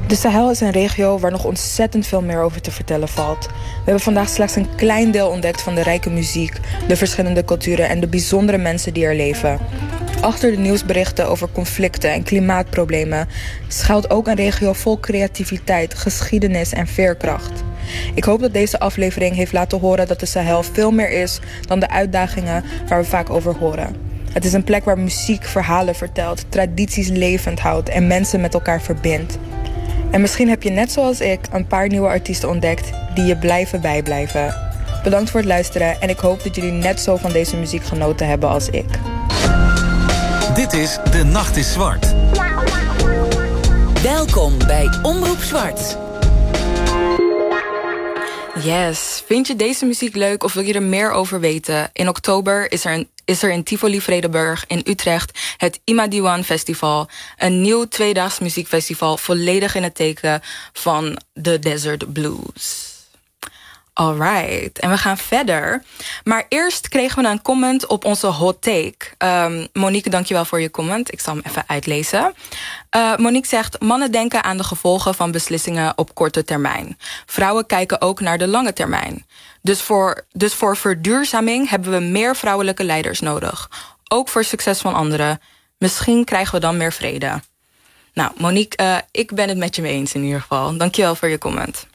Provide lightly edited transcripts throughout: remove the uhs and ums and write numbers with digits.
De Sahel is een regio waar nog ontzettend veel meer over te vertellen valt. We hebben vandaag slechts een klein deel ontdekt van de rijke muziek, de verschillende culturen en de bijzondere mensen die er leven. Achter de nieuwsberichten over conflicten en klimaatproblemen schuilt ook een regio vol creativiteit, geschiedenis en veerkracht. Ik hoop dat deze aflevering heeft laten horen dat de Sahel veel meer is dan de uitdagingen waar we vaak over horen. Het is een plek waar muziek verhalen vertelt, tradities levend houdt en mensen met elkaar verbindt. En misschien heb je net zoals ik een paar nieuwe artiesten ontdekt die je blijven bijblijven. Bedankt voor het luisteren en ik hoop dat jullie net zo van deze muziek genoten hebben als ik. Dit is De Nacht is Zwart. Welkom bij Omroep Zwart. Yes, vind je deze muziek leuk of wil je er meer over weten? In oktober is er in Tivoli Vredenburg in Utrecht het Imadiwan Festival. Een nieuw tweedaags muziekfestival volledig in het teken van de Desert Blues. Alright, en we gaan verder. Maar eerst kregen we een comment op onze hot take. Monique, dankjewel voor je comment. Ik zal hem even uitlezen. Monique zegt: mannen denken aan de gevolgen van beslissingen op korte termijn. Vrouwen kijken ook naar de lange termijn. Dus voor verduurzaming hebben we meer vrouwelijke leiders nodig. Ook voor succes van anderen. Misschien krijgen we dan meer vrede. Nou, Monique, ik ben het met je mee eens in ieder geval. Dankjewel voor je comment.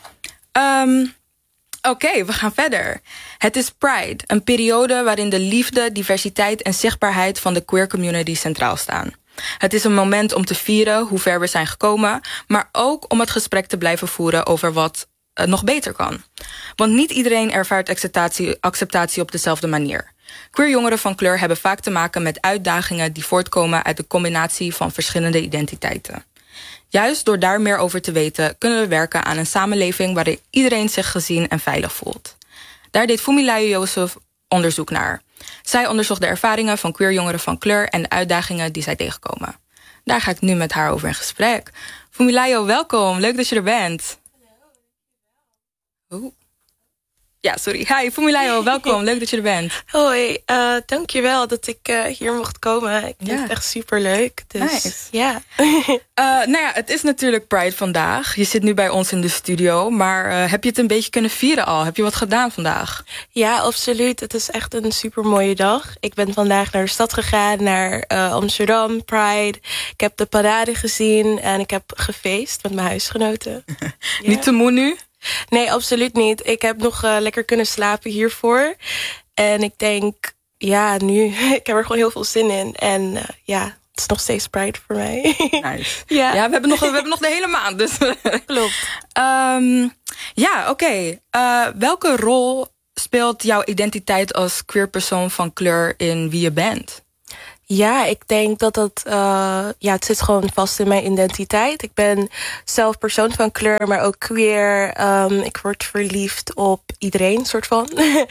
Oké, we gaan verder. Het is Pride, een periode waarin de liefde, diversiteit en zichtbaarheid van de queer community centraal staan. Het is een moment om te vieren hoe ver we zijn gekomen, maar ook om het gesprek te blijven voeren over wat nog beter kan. Want niet iedereen ervaart acceptatie op dezelfde manier. Queer jongeren van kleur hebben vaak te maken met uitdagingen die voortkomen uit de combinatie van verschillende identiteiten. Juist door daar meer over te weten kunnen we werken aan een samenleving waarin iedereen zich gezien en veilig voelt. Daar deed Fumilayo Joseph onderzoek naar. Zij onderzocht de ervaringen van queer jongeren van kleur en de uitdagingen die zij tegenkomen. Daar ga ik nu met haar over in gesprek. Fumilayo, welkom. Leuk dat je er bent. Hallo. Ja, sorry. Hi, Fumilayo, welkom. Leuk dat je er bent. Hoi, dankjewel dat ik hier mocht komen. Ik vind het echt superleuk. Dus, nice. Ja. Nou ja, het is natuurlijk Pride vandaag. Je zit nu bij ons in de studio, maar heb je het een beetje kunnen vieren al? Heb je wat gedaan vandaag? Ja, absoluut. Het is echt een supermooie dag. Ik ben vandaag naar de stad gegaan, naar Amsterdam, Pride. Ik heb de parade gezien en ik heb gefeest met mijn huisgenoten. Ja. Niet te moe nu? Nee, absoluut niet. Ik heb nog lekker kunnen slapen hiervoor. En ik denk, ja, nu, ik heb er gewoon heel veel zin in. En ja, het is nog steeds Pride voor mij. Nice. Ja, we hebben nog de hele maand. Dus. Klopt. Ja, oké. Welke rol speelt jouw identiteit als queer persoon van kleur in wie je bent? Ja, ik denk dat het zit gewoon vast in mijn identiteit. Ik ben zelf persoon van kleur, maar ook queer. Ik word verliefd op iedereen, soort van.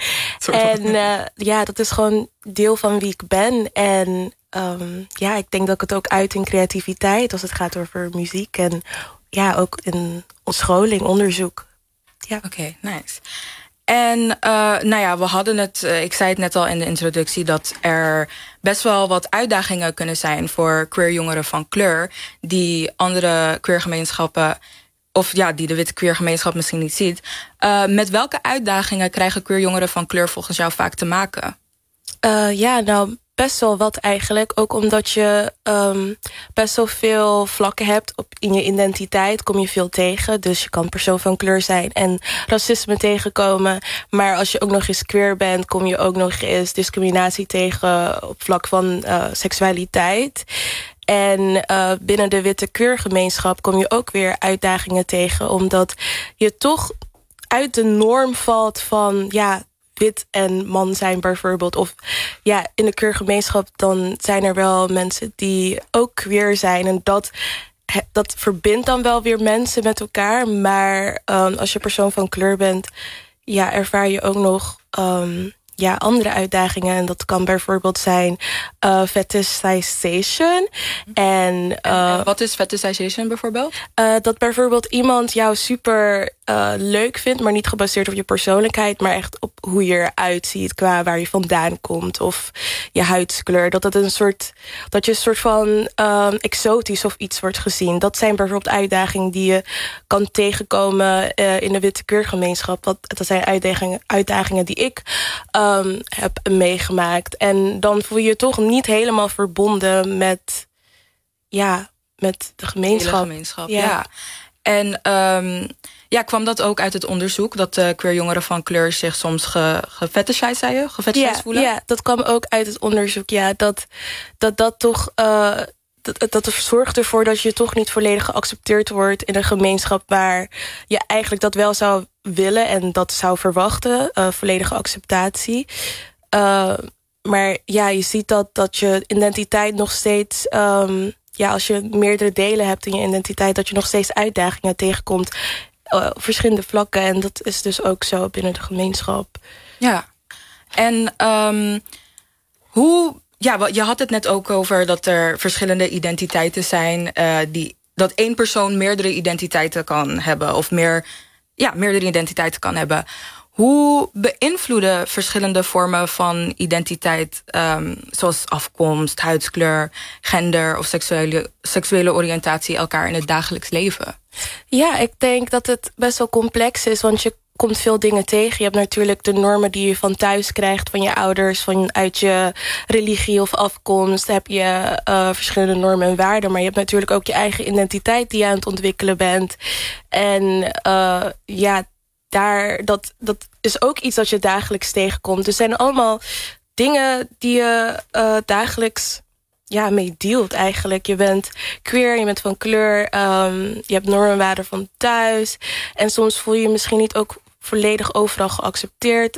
Dat is gewoon deel van wie ik ben. En ik denk dat ik het ook uit in creativiteit, als het gaat over muziek. En ja, ook in scholing, onderzoek. Ja. Oké, nice. En we hadden het, ik zei het net al in de introductie, dat er best wel wat uitdagingen kunnen zijn voor queer jongeren van kleur die andere queergemeenschappen, of ja, die de witte queergemeenschap misschien niet ziet. Met welke uitdagingen krijgen queer jongeren van kleur volgens jou vaak te maken? Best wel wat eigenlijk. Ook omdat je best wel veel vlakken hebt in je identiteit. Kom je veel tegen. Dus je kan persoon van kleur zijn en racisme tegenkomen. Maar als je ook nog eens queer bent, kom je ook nog eens discriminatie tegen op vlak van seksualiteit. En binnen de witte queergemeenschap kom je ook weer uitdagingen tegen. Omdat je toch uit de norm valt van wit en man zijn bijvoorbeeld. Of ja, in de queergemeenschap dan zijn er wel mensen die ook queer zijn. En dat verbindt dan wel weer mensen met elkaar. Maar als je persoon van kleur bent, ja, ervaar je ook nog andere uitdagingen. En dat kan bijvoorbeeld zijn fetishization. En wat is fetishization bijvoorbeeld? Dat bijvoorbeeld iemand jou super leuk vindt, maar niet gebaseerd op je persoonlijkheid, maar echt op hoe je eruit ziet, qua waar je vandaan komt of je huidskleur. Dat je een soort van exotisch of iets wordt gezien. Dat zijn bijvoorbeeld uitdagingen die je kan tegenkomen in de witte queergemeenschap. Dat zijn uitdagingen die ik heb meegemaakt. En dan voel je je toch niet helemaal verbonden met de gemeenschap. De gemeenschap, ja. En kwam dat ook uit het onderzoek, dat queer jongeren van kleur zich soms gefetishized, zei je? Gefetishized voelen? Ja, dat kwam ook uit het onderzoek. Ja, dat toch dat zorgt ervoor dat je toch niet volledig geaccepteerd wordt in een gemeenschap waar je eigenlijk dat wel zou willen en dat zou verwachten, volledige acceptatie. Maar ja, je ziet dat je identiteit nog steeds, als je meerdere delen hebt in je identiteit, dat je nog steeds uitdagingen tegenkomt op verschillende vlakken. En dat is dus ook zo binnen de gemeenschap. Ja, en je had het net ook over dat er verschillende identiteiten zijn, dat één persoon meerdere identiteiten kan hebben of meerdere identiteiten kan hebben. Hoe beïnvloeden verschillende vormen van identiteit, zoals afkomst, huidskleur, gender of seksuele oriëntatie, elkaar in het dagelijks leven? Ja, ik denk dat het best wel complex is, want je komt veel dingen tegen. Je hebt natuurlijk de normen die je van thuis krijgt, van je ouders, vanuit je religie of afkomst. Heb je verschillende normen en waarden, maar je hebt natuurlijk ook je eigen identiteit die je aan het ontwikkelen bent. En dat is ook iets dat je dagelijks tegenkomt. Dus zijn allemaal dingen die je dagelijks mee dealt eigenlijk. Je bent queer, je bent van kleur, je hebt normen en waarden van thuis. En soms voel je je misschien niet ook volledig overal geaccepteerd.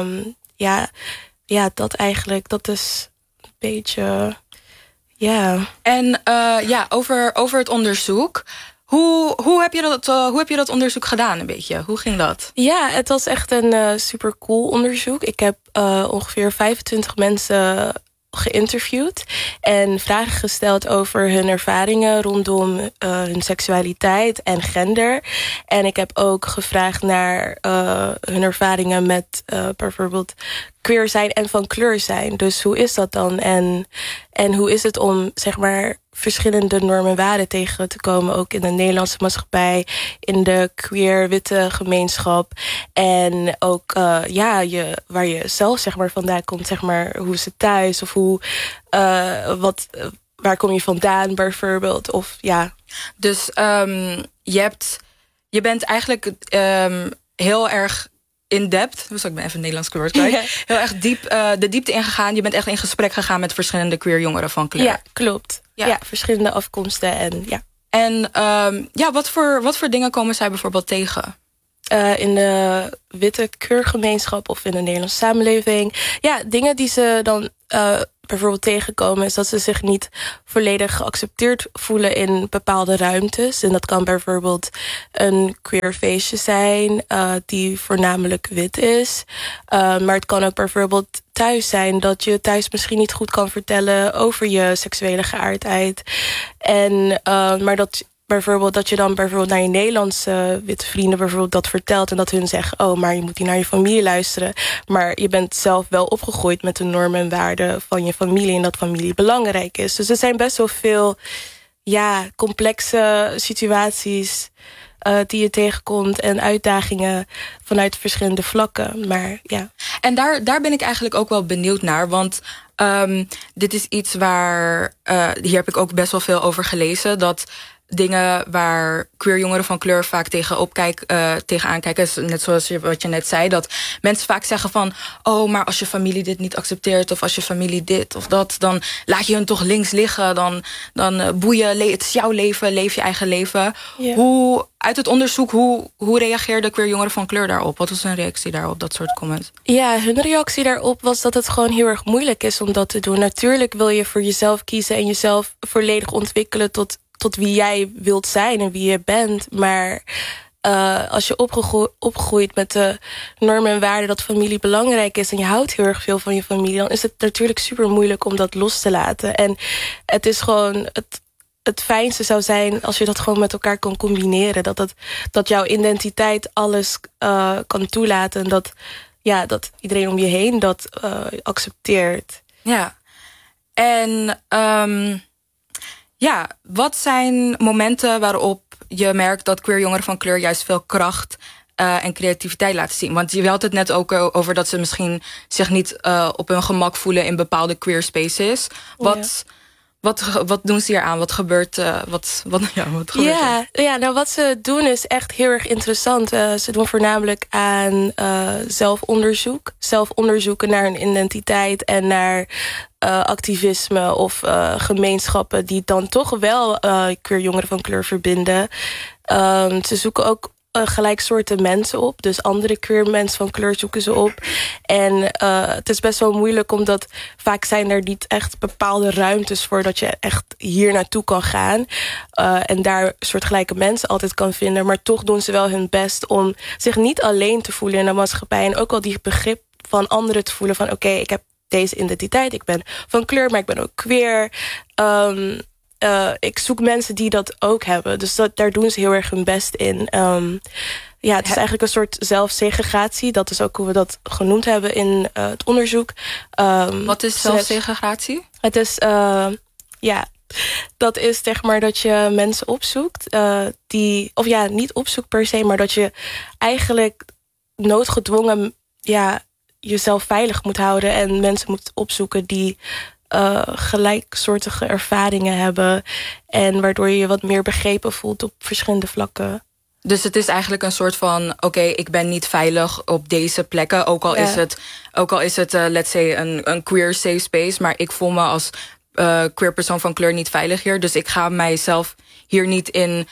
Dat eigenlijk, dat is een beetje, En over het onderzoek. Hoe heb je dat onderzoek gedaan een beetje? Hoe ging dat? Ja, het was echt een super cool onderzoek. Ik heb ongeveer 25 mensen geïnterviewd en vragen gesteld over hun ervaringen rondom hun seksualiteit en gender. En ik heb ook gevraagd naar hun ervaringen met bijvoorbeeld queer zijn en van kleur zijn. Dus hoe is dat dan? En hoe is het om, zeg maar, verschillende normen en waarden tegen te komen, ook in de Nederlandse maatschappij, in de queer witte gemeenschap. En ook waar je zelf, zeg maar, vandaan komt, zeg maar, hoe is het thuis of waar kom je vandaan bijvoorbeeld? Of ja. Dus je bent eigenlijk heel erg in-depth, dus ik ben even Nederlands woord kwijt. Heel erg diep de diepte ingegaan. Je bent echt in gesprek gegaan met verschillende queer jongeren van kleur. Ja, klopt. Ja, verschillende afkomsten en ja. En wat voor dingen komen zij bijvoorbeeld tegen? In de witte keurgemeenschap of in de Nederlandse samenleving. Ja, dingen die ze dan bijvoorbeeld tegenkomen is dat ze zich niet volledig geaccepteerd voelen in bepaalde ruimtes. En dat kan bijvoorbeeld een queer feestje zijn die voornamelijk wit is. Maar het kan ook bijvoorbeeld thuis zijn dat je thuis misschien niet goed kan vertellen over je seksuele geaardheid. En maar dat je dan bijvoorbeeld naar je Nederlandse witte vrienden bijvoorbeeld dat vertelt en dat hun zeggen, oh, maar je moet niet naar je familie luisteren. Maar je bent zelf wel opgegroeid met de normen en waarden van je familie en dat familie belangrijk is. Dus er zijn best wel veel complexe situaties die je tegenkomt en uitdagingen vanuit verschillende vlakken. Maar ja. En daar ben ik eigenlijk ook wel benieuwd naar, want dit is iets waar hier heb ik ook best wel veel over gelezen, dat dingen waar queer jongeren van kleur vaak tegenaan kijken, net zoals wat je net zei, dat mensen vaak zeggen van, oh, maar als je familie dit niet accepteert of als je familie dit of dat, dan laat je hun toch links liggen, dan boeien, het is jouw leven, leef je eigen leven. Yeah. Uit het onderzoek, hoe reageerden queer jongeren van kleur daarop? Wat was hun reactie daarop, dat soort comments? Ja, hun reactie daarop was dat het gewoon heel erg moeilijk is om dat te doen. Natuurlijk wil je voor jezelf kiezen en jezelf volledig ontwikkelen tot wie jij wilt zijn en wie je bent. Maar als je opgroeit met de normen en waarden dat familie belangrijk is en je houdt heel erg veel van je familie, dan is het natuurlijk super moeilijk om dat los te laten. En het is gewoon het fijnste zou zijn als je dat gewoon met elkaar kan combineren. Dat jouw identiteit alles kan toelaten. En dat iedereen om je heen dat accepteert. Ja. En wat zijn momenten waarop je merkt dat queer jongeren van kleur juist veel kracht en creativiteit laten zien? Want je had het net ook over dat ze misschien zich niet op hun gemak voelen in bepaalde queer spaces. Wat doen ze hier aan? Wat gebeurt wat gebeurt er? Nou, wat ze doen is echt heel erg interessant. Ze doen voornamelijk aan zelfonderzoek. Zelfonderzoeken naar hun identiteit en naar activisme of gemeenschappen die dan toch wel queer jongeren van kleur verbinden. Ze zoeken ook gelijksoorten mensen op. Dus andere queer mensen van kleur zoeken ze op. En het is best wel moeilijk, omdat vaak zijn er niet echt bepaalde ruimtes voor dat je echt hier naartoe kan gaan. En daar soortgelijke mensen altijd kan vinden. Maar toch doen ze wel hun best om zich niet alleen te voelen in de maatschappij. En ook al die begrip van anderen te voelen van oké, ik heb deze identiteit. Ik ben van kleur, maar ik ben ook queer. Ik zoek mensen die dat ook hebben. Dus daar doen ze heel erg hun best in. Het is eigenlijk een soort zelfsegregatie. Dat is ook hoe we dat genoemd hebben in het onderzoek. Wat is zelfsegregatie? Het is, dat is zeg maar dat je mensen opzoekt. Niet opzoekt per se, maar dat je eigenlijk noodgedwongen jezelf veilig moet houden. En mensen moet opzoeken die gelijksoortige ervaringen hebben. En waardoor je je wat meer begrepen voelt op verschillende vlakken. Dus het is eigenlijk een soort van oké, ik ben niet veilig op deze plekken. Ook al is het let's say een queer safe space. Maar ik voel me als queer persoon van kleur niet veilig hier. Dus ik ga mijzelf hier niet in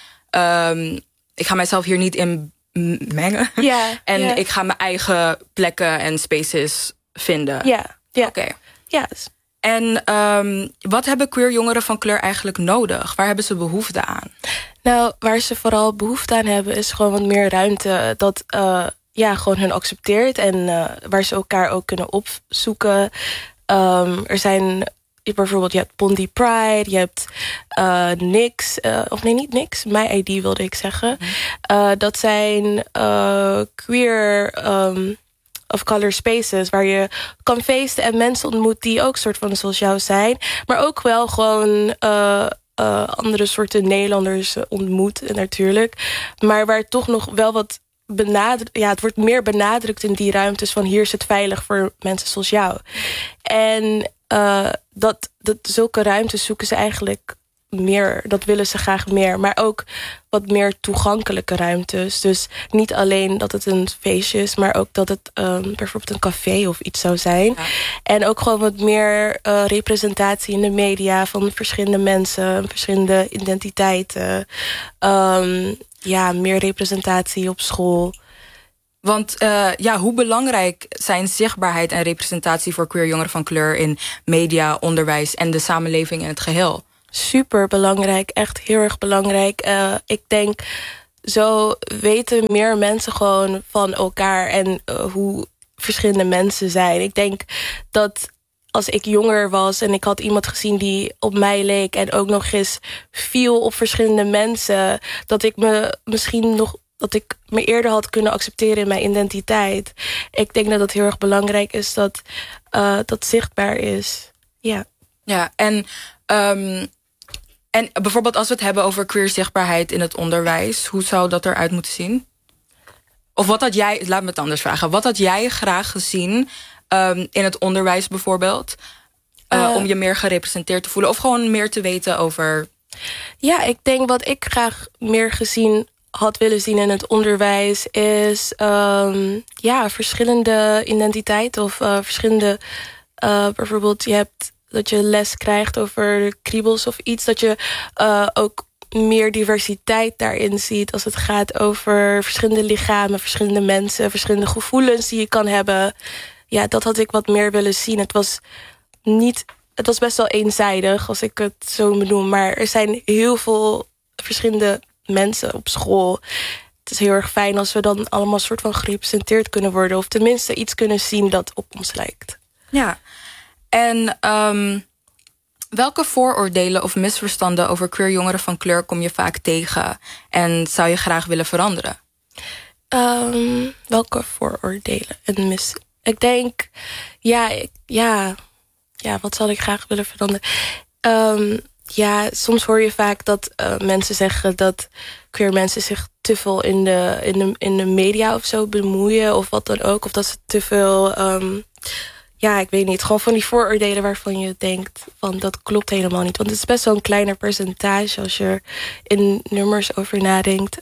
mengen. En ik ga mijn eigen plekken en spaces vinden. Ja. Oké. Yes. En wat hebben queer jongeren van kleur eigenlijk nodig? Waar hebben ze behoefte aan? Nou, waar ze vooral behoefte aan hebben is gewoon wat meer ruimte. Dat gewoon hun accepteert en waar ze elkaar ook kunnen opzoeken. Er zijn bijvoorbeeld, je hebt Bondi Pride, je hebt Nix, niet Nix, My ID wilde ik zeggen. Dat zijn queer of color spaces waar je kan feesten en mensen ontmoet die ook soort van zoals jou zijn. Maar ook wel gewoon andere soorten Nederlanders ontmoet natuurlijk. Maar waar toch nog wel wat het wordt meer benadrukt in die ruimtes van hier is het veilig voor mensen zoals jou. En zulke ruimtes zoeken ze eigenlijk meer, dat willen ze graag meer. Maar ook wat meer toegankelijke ruimtes. Dus niet alleen dat het een feestje is, maar ook dat het bijvoorbeeld een café of iets zou zijn. Ja. En ook gewoon wat meer representatie in de media van verschillende mensen, verschillende identiteiten. Meer representatie op school. Want hoe belangrijk zijn zichtbaarheid en representatie voor queer jongeren van kleur in media, onderwijs en de samenleving in het geheel? Super belangrijk, echt heel erg belangrijk. Ik denk, zo weten meer mensen gewoon van elkaar en hoe verschillende mensen zijn. Ik denk dat als ik jonger was en ik had iemand gezien die op mij leek en ook nog eens viel op verschillende mensen, dat ik me eerder had kunnen accepteren in mijn identiteit. Ik denk dat het heel erg belangrijk is dat dat zichtbaar is. Ja. Ja, en bijvoorbeeld als we het hebben over queer zichtbaarheid in het onderwijs, hoe zou dat eruit moeten zien? Of wat had jij, laat me het anders vragen, wat had jij graag gezien in het onderwijs bijvoorbeeld, om je meer gerepresenteerd te voelen of gewoon meer te weten over? Ja, ik denk wat ik graag meer gezien had willen zien in het onderwijs is verschillende identiteiten of verschillende, bijvoorbeeld je hebt dat je les krijgt over kriebels of iets, dat je ook meer diversiteit daarin ziet als het gaat over verschillende lichamen, verschillende mensen, verschillende gevoelens die je kan hebben. Ja, dat had ik wat meer willen zien. Het was best wel eenzijdig, als ik het zo benoem, maar er zijn heel veel verschillende mensen op school. het is heel erg fijn als we dan allemaal soort van gerepresenteerd kunnen worden. Of tenminste iets kunnen zien dat op ons lijkt. Ja. En welke vooroordelen of misverstanden over queer jongeren van kleur kom je vaak tegen? En zou je graag willen veranderen? Welke vooroordelen en ik denk, wat zou ik graag willen veranderen? Soms hoor je vaak dat mensen zeggen dat queer mensen zich te veel in de media of zo bemoeien. Of wat dan ook. Of dat ze te veel, ik weet niet. Gewoon van die vooroordelen waarvan je denkt van dat klopt helemaal niet. Want het is best wel een kleiner percentage als je er in nummers over nadenkt.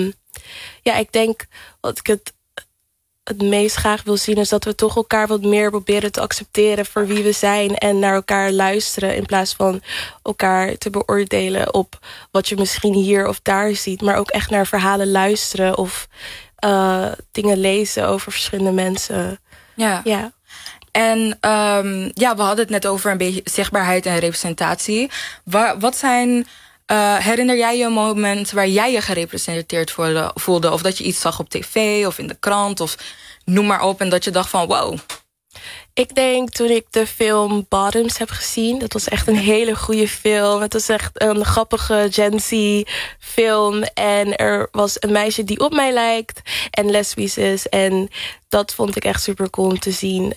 Ik denk wat ik het meest graag wil zien is dat we toch elkaar wat meer proberen te accepteren voor wie we zijn en naar elkaar luisteren in plaats van elkaar te beoordelen op wat je misschien hier of daar ziet, maar ook echt naar verhalen luisteren of dingen lezen over verschillende mensen. Ja. En we hadden het net over een beetje zichtbaarheid en representatie. Wat zijn... herinner jij je een moment waar jij je gerepresenteerd voelde? Of dat je iets zag op tv of in de krant of noem maar op. En dat je dacht van wow. Ik denk toen ik de film Bottoms heb gezien. Dat was echt een hele goede film. Het was echt een grappige Gen Z film. En er was een meisje die op mij lijkt. En lesbisch is. En dat vond ik echt super cool om te zien.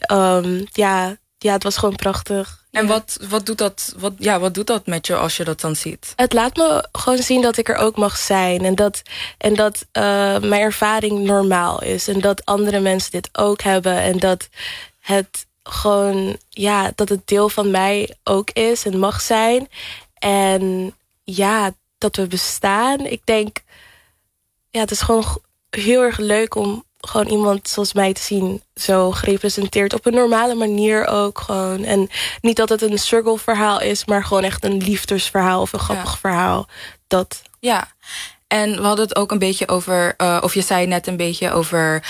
Het was gewoon prachtig. En wat doet dat met je als je dat dan ziet? Het laat me gewoon zien dat ik er ook mag zijn. En dat mijn ervaring normaal is. En dat andere mensen dit ook hebben. En dat het gewoon, dat het deel van mij ook is en mag zijn. En dat we bestaan. Ik denk, het is gewoon heel erg leuk om gewoon iemand zoals mij te zien, zo gerepresenteerd op een normale manier ook gewoon. En niet dat het een struggle verhaal is, maar gewoon echt een liefdesverhaal of een grappig verhaal. Dat. Ja, en we hadden het ook een beetje over, of je zei net een beetje over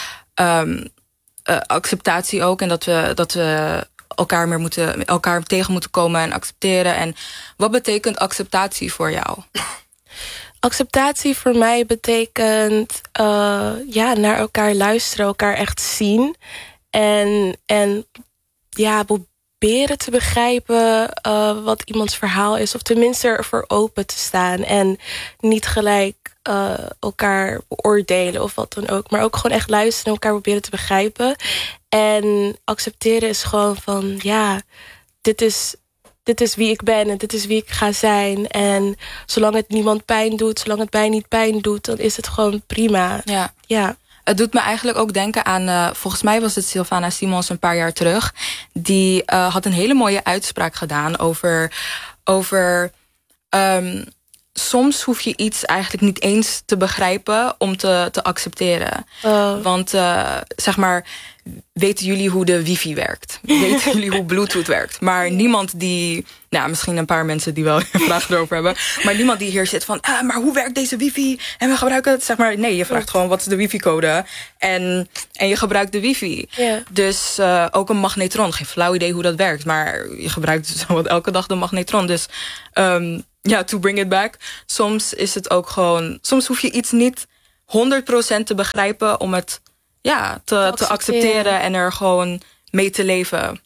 acceptatie ook. En dat we elkaar tegen moeten komen en accepteren. En wat betekent acceptatie voor jou? Acceptatie voor mij betekent naar elkaar luisteren, elkaar echt zien. En proberen te begrijpen wat iemands verhaal is. Of tenminste ervoor open te staan. En niet gelijk elkaar beoordelen of wat dan ook. Maar ook gewoon echt luisteren en elkaar proberen te begrijpen. En accepteren is gewoon van dit is wie ik ben en dit is wie ik ga zijn. En zolang het niemand pijn doet, zolang het mij niet pijn doet, dan is het gewoon prima. Ja. Het doet me eigenlijk ook denken aan, volgens mij was het Sylvana Simons een paar jaar terug. Die had een hele mooie uitspraak gedaan over soms hoef je iets eigenlijk niet eens te begrijpen om te accepteren. Want zeg maar, weten jullie hoe de wifi werkt? Weten jullie hoe Bluetooth werkt? Maar niemand die, misschien een paar mensen die wel vragen erover hebben, maar niemand die hier zit van, maar hoe werkt deze wifi? En we gebruiken het, zeg maar, nee, je vraagt gewoon wat is de wifi-code en je gebruikt de wifi. Yeah. Dus ook een magnetron, geen flauw idee hoe dat werkt, maar je gebruikt zowat elke dag de magnetron. Dus to bring it back, soms is het ook gewoon, soms hoef je iets niet 100% te begrijpen om het te accepteren en er gewoon mee te leven.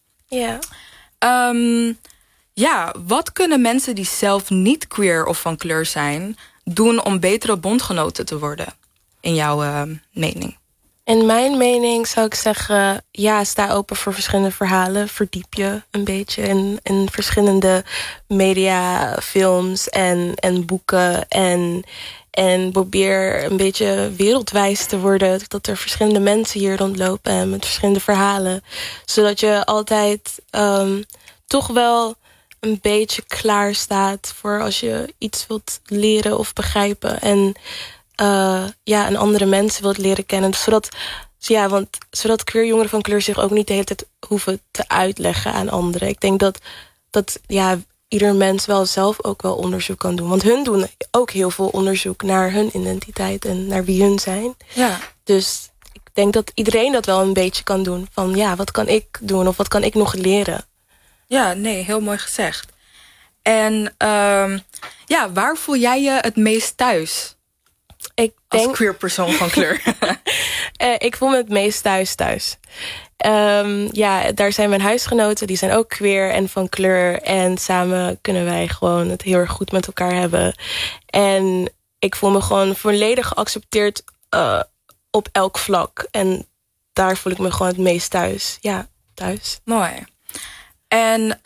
Wat kunnen mensen die zelf niet queer of van kleur zijn doen om betere bondgenoten te worden, in jouw mening? In mijn mening zou ik zeggen, sta open voor verschillende verhalen. Verdiep je een beetje in verschillende media, films en boeken. En probeer een beetje wereldwijs te worden. Dat er verschillende mensen hier rondlopen met verschillende verhalen. Zodat je altijd toch wel een beetje klaar staat voor als je iets wilt leren of begrijpen. En en andere mensen wilt leren kennen. Zodat queer jongeren van kleur zich ook niet de hele tijd hoeven te uitleggen aan anderen. Ik denk dat ieder mens wel zelf ook wel onderzoek kan doen. Want hun doen ook heel veel onderzoek naar hun identiteit en naar wie hun zijn. Ja. Dus ik denk dat iedereen dat wel een beetje kan doen. Van wat kan ik doen of wat kan ik nog leren? Ja, nee, heel mooi gezegd. En waar voel jij je het meest thuis? Ik denk... Als queer persoon van kleur. Ik voel me het meest thuis. Daar zijn mijn huisgenoten, die zijn ook queer en van kleur. En samen kunnen wij gewoon het heel erg goed met elkaar hebben. En ik voel me gewoon volledig geaccepteerd op elk vlak. En daar voel ik me gewoon het meest thuis. Ja, thuis. Mooi. En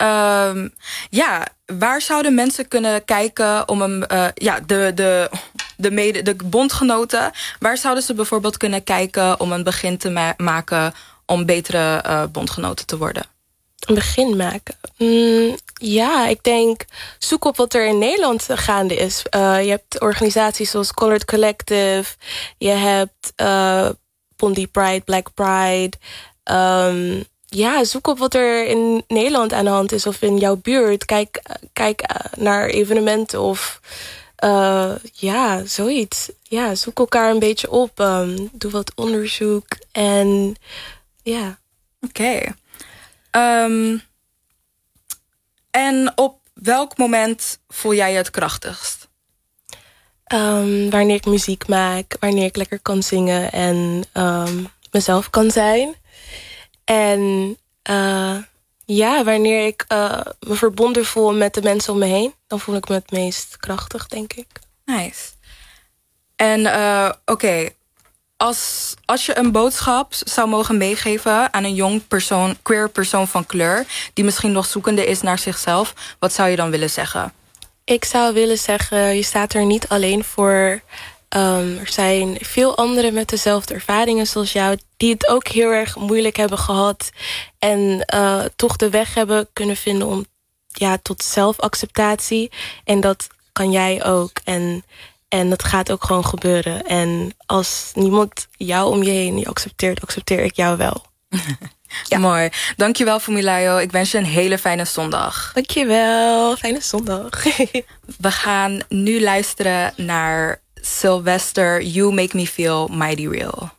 waar zouden mensen kunnen kijken om de bondgenoten, waar zouden ze bijvoorbeeld kunnen kijken om een begin te maken om betere bondgenoten te worden? Een begin maken? Ik denk, zoek op wat er in Nederland gaande is. Je hebt organisaties zoals Colored Collective. Je hebt Bondi Pride, Black Pride. Zoek op wat er in Nederland aan de hand is of in jouw buurt. Kijk naar evenementen of zoiets. Ja, zoek elkaar een beetje op. Doe wat onderzoek en ja. Oké. En op welk moment voel jij je het krachtigst? Wanneer ik muziek maak, wanneer ik lekker kan zingen en mezelf kan zijn. En wanneer ik me verbonden voel met de mensen om me heen, dan voel ik me het meest krachtig, denk ik. Nice. En als je een boodschap zou mogen meegeven aan een jong persoon, queer persoon van kleur, die misschien nog zoekende is naar zichzelf, wat zou je dan willen zeggen? Ik zou willen zeggen, je staat er niet alleen voor. Er zijn veel anderen met dezelfde ervaringen zoals jou, die het ook heel erg moeilijk hebben gehad en toch de weg hebben kunnen vinden om tot zelfacceptatie. En dat kan jij ook. En dat gaat ook gewoon gebeuren. En als niemand jou om je heen accepteert, accepteer ik jou wel. Ja. Mooi. Dankjewel, Fumilayo. Ik wens je een hele fijne zondag. Dankjewel. Fijne zondag. We gaan nu luisteren naar Sylvester, You Make Me Feel Mighty Real.